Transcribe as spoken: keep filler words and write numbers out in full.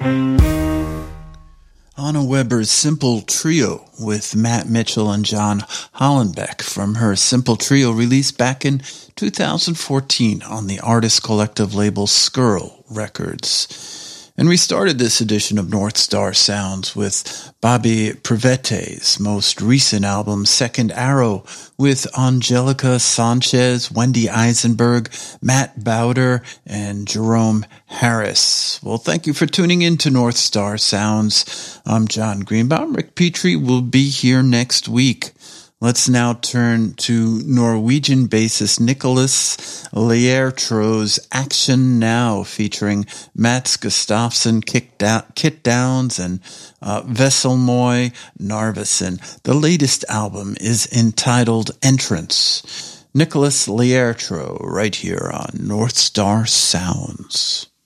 Anna Weber's Simple Trio with Matt Mitchell and John Hollenbeck from her Simple Trio released back in two thousand fourteen on the artist collective label Skirl Records. And we started this edition of North Star Sounds with Bobby Privette's most recent album, Second Arrow, with Angelica Sanchez, Wendy Eisenberg, Matt Bowder, and Jerome Harris. Well, thank you for tuning in to North Star Sounds. I'm John Greenbaum. Rick Petrie will be here next week. Let's now turn to Norwegian bassist Nicholas Liertro's Action Now, featuring Mats Gustafsson, Kit Downs, and uh, Vesselmoy Narveson. The latest album is entitled Entrance. Nicholas Lietro, right here on North Star Sounds.